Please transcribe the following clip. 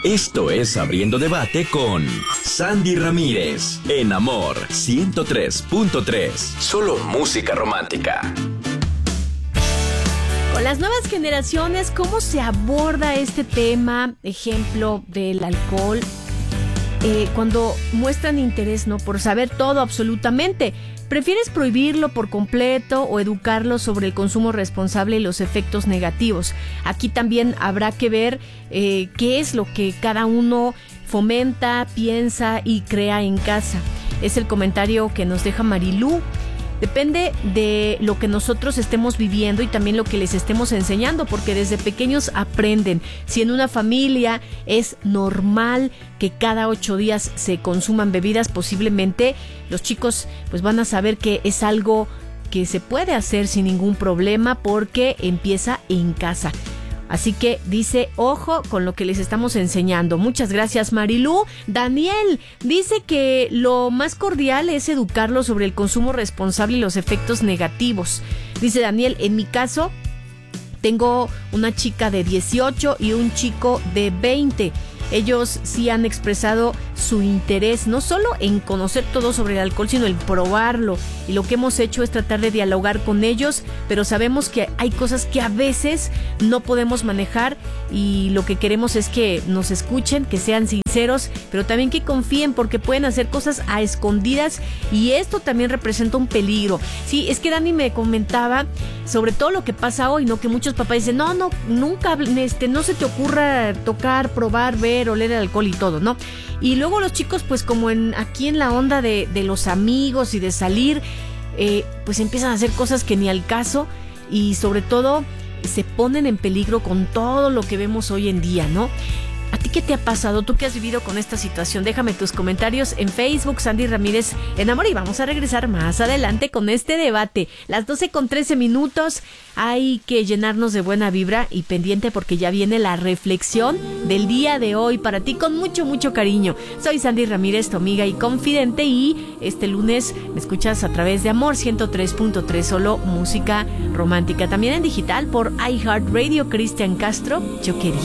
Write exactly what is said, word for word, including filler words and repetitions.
Esto es Abriendo Debate con Sandy Ramírez, en Amor ciento tres punto tres. Solo música romántica. Con las nuevas generaciones, ¿cómo se aborda este tema? Ejemplo del alcohol. Eh, cuando muestran interés, ¿no?, por saber todo absolutamente. ¿Prefieres prohibirlo por completo o educarlo sobre el consumo responsable y los efectos negativos? Aquí también habrá que ver eh, qué es lo que cada uno fomenta, piensa y crea en casa. Es el comentario que nos deja Marilú. Depende de lo que nosotros estemos viviendo y también lo que les estemos enseñando, porque desde pequeños aprenden. Si en una familia es normal que cada ocho días se consuman bebidas, posiblemente los chicos pues van a saber que es algo que se puede hacer sin ningún problema porque empieza en casa. Así que dice, ojo con lo que les estamos enseñando. Muchas gracias, Marilú. Daniel dice que lo más cordial es educarlo sobre el consumo responsable y los efectos negativos. Dice Daniel, en mi caso, tengo una chica de dieciocho y un chico de veinte. Ellos sí han expresado su interés, no solo en conocer todo sobre el alcohol, sino en probarlo. Y lo que hemos hecho es tratar de dialogar con ellos, pero sabemos que hay cosas que a veces no podemos manejar y lo que queremos es que nos escuchen, que sean sinceros, pero también que confíen porque pueden hacer cosas a escondidas y esto también representa un peligro. Sí, es que Dani me comentaba sobre todo lo que pasa hoy, ¿no? Que muchos papás dicen, no, no, nunca, este, no se te ocurra tocar, probar, ver, oler el alcohol y todo, ¿no? Y luego los chicos, pues como en aquí en la onda de, de los amigos y de salir, eh, pues empiezan a hacer cosas que ni al caso y sobre todo se ponen en peligro con todo lo que vemos hoy en día, ¿no? ¿A ti qué te ha pasado? ¿Tú qué has vivido con esta situación? Déjame tus comentarios en Facebook, Sandy Ramírez en Amor, y vamos a regresar más adelante con este debate. Las doce con trece minutos, hay que llenarnos de buena vibra y pendiente porque ya viene la reflexión del día de hoy para ti con mucho, mucho cariño. Soy Sandy Ramírez, tu amiga y confidente, y este lunes me escuchas a través de Amor ciento tres punto tres, solo música romántica. También en digital por iHeartRadio. Cristian Castro, yo quería.